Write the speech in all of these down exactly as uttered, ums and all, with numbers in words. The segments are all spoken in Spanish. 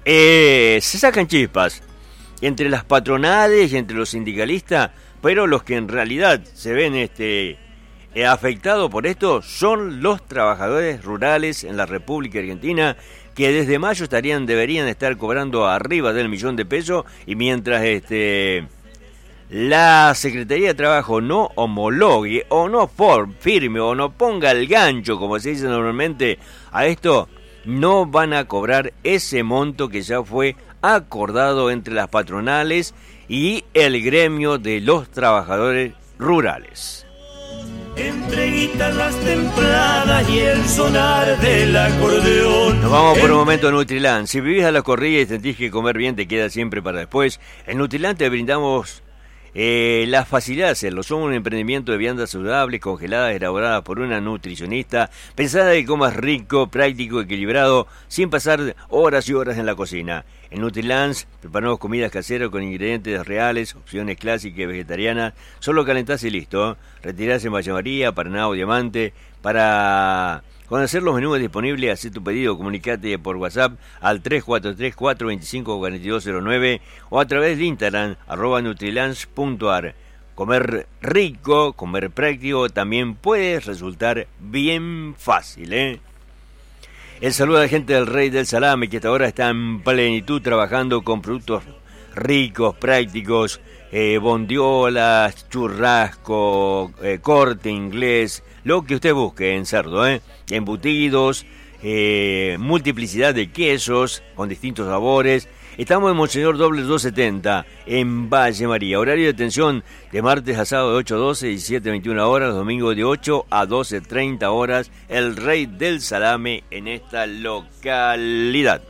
eh, se sacan chispas entre las patronales y entre los sindicalistas, pero los que en realidad se ven este, eh, afectados por esto son los trabajadores rurales en la República Argentina, que desde mayo estarían deberían estar cobrando arriba del millón de pesos, y mientras este la Secretaría de Trabajo no homologue o no form, firme o no ponga el gancho, como se dice normalmente, a esto, no van a cobrar ese monto que ya fue acordado entre las patronales y el gremio de los trabajadores rurales. Entre guitarras templadas y el sonar del acordeón. Nos vamos por un momento a Nutriland. Si vivís a la corrida y sentís que comer bien te queda siempre para después, en Nutriland te brindamos Eh, la facilidad de hacerlo. Somos un emprendimiento de viandas saludables, congeladas, elaboradas por una nutricionista, pensada de que comas rico, práctico, equilibrado, sin pasar horas y horas en la cocina. En Nutrilands preparamos comidas caseras con ingredientes reales, opciones clásicas y vegetarianas. Solo calentás y listo. Retirás en Valle María, Paraná o Diamante. Para conocer los menús disponibles, haz tu pedido, comunicate por WhatsApp al tres cuatro tres, cuatro dos cinco, cuatro dos cero nueve o a través de Instagram, arroba nutrilands punto ar. Comer rico, comer práctico, también puede resultar bien fácil, ¿eh? El saludo a la gente del Rey del Salame, que hasta ahora está en plenitud trabajando con productos ricos, prácticos, eh, bondiolas, churrasco, eh, Corte Inglés, lo que usted busque en cerdo, ¿eh? Embutidos, eh, multiplicidad de quesos con distintos sabores. Estamos en Monseñor Dobles doscientos setenta, en Valle María. Horario de atención de martes a sábado de ocho a doce, diecisiete a veintiuna horas, los domingos de ocho a doce treinta horas. El Rey del Salame en esta localidad.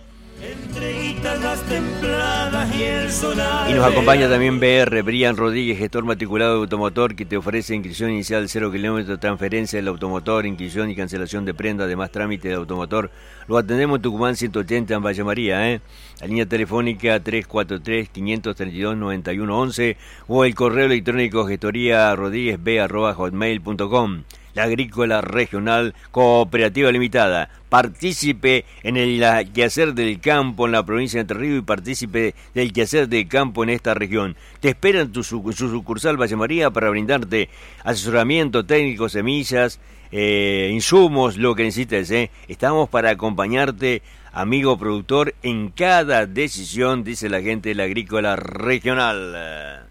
Y nos acompaña también B R, Brian Rodríguez, gestor matriculado de automotor, que te ofrece inscripción inicial cero kilómetros, transferencia del automotor, inscripción y cancelación de prenda, además trámite de automotor. Lo atendemos en Tucumán ciento ochenta en Valle María, ¿eh? La línea telefónica tres cuatro tres, cinco tres dos, nueve uno once o el correo electrónico gestoría rodríguez b arroba hotmail punto com. La Agrícola Regional Cooperativa Limitada. Partícipe en el quehacer del campo en la provincia de Entre Ríos y partícipe del quehacer del campo en esta región. Te espera en tu su, su sucursal Valle María para brindarte asesoramiento técnico, semillas, eh, insumos, lo que necesites, ¿eh? Estamos para acompañarte, amigo productor, en cada decisión, dice la gente de la Agrícola Regional.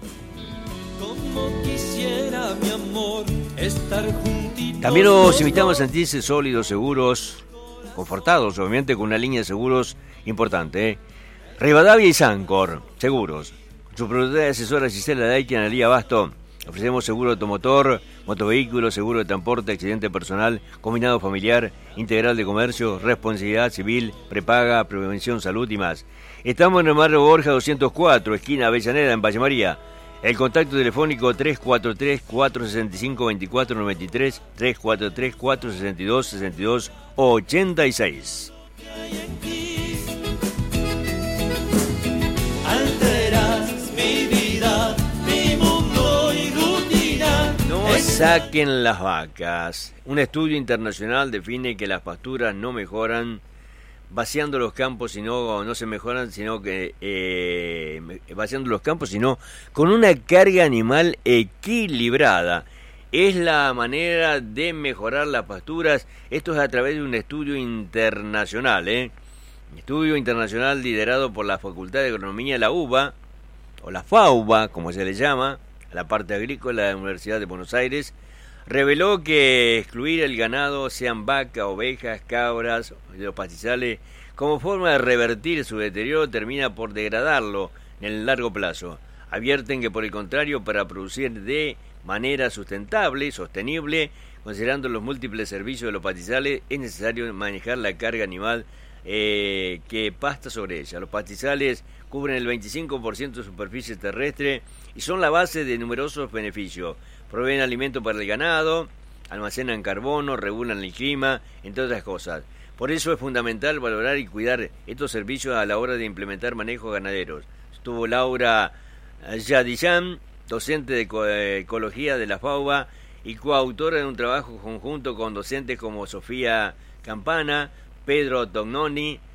Como quisiera, mi amor, estar juntitos. También los invitamos a sentirse sólidos, seguros, confortados, obviamente, con una línea de seguros importante, ¿eh? Rivadavia y Sancor, seguros. Su productora de asesora Gisela Daiki, Analía Basto. Ofrecemos seguro automotor, motovehículo, seguro de transporte, accidente personal, combinado familiar, integral de comercio, responsabilidad civil, prepaga, prevención, salud y más. Estamos en el Barrio Borja doscientos cuatro, esquina Avellaneda, en Valle María. El contacto telefónico tres cuatro tres, cuatro seis cinco, dos cuatro nueve tres, tres cuatro tres, cuatro seis dos, seis dos ocho seis. Alteras mi vida, mi mundo y rutina. No saquen las vacas. Un estudio internacional define que las pasturas no mejoran vaciando los campos, sino no se mejoran, sino que eh, vaciando los campos, sino con una carga animal equilibrada. Es la manera de mejorar las pasturas. Esto es a través de un estudio internacional, ¿eh? Un estudio internacional liderado por la Facultad de Agronomía, la U B A, o la FAUBA, como se le llama, a la parte agrícola de la Universidad de Buenos Aires, reveló que excluir el ganado, sean vacas, ovejas, cabras, de los pastizales, como forma de revertir su deterioro, termina por degradarlo en el largo plazo. Advierten que, por el contrario, para producir de manera sustentable y sostenible, considerando los múltiples servicios de los pastizales, es necesario manejar la carga animal eh, que pasta sobre ella. Los pastizales cubren el veinticinco por ciento de superficie terrestre y son la base de numerosos beneficios. Proveen alimento para el ganado, almacenan carbono, regulan el clima, entre otras cosas. Por eso es fundamental valorar y cuidar estos servicios a la hora de implementar manejos ganaderos. Estuvo Laura Yadillán, docente de ecología de la FAUBA y coautora de un trabajo conjunto con docentes como Sofía Campana, Pedro Tognoni,